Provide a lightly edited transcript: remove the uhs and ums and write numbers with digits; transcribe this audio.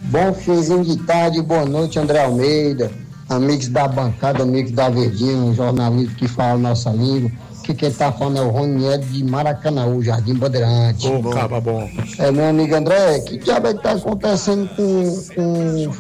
Bom finzinho de tarde, boa noite, André Almeida, amigos da bancada, amigos da Verdinha, um jornalista que fala nossa língua. Quem tá falando é o Roniel de Maracanaú, Jardim Bandeirante. Caba bom. Meu amigo André, que diabo é que tá acontecendo com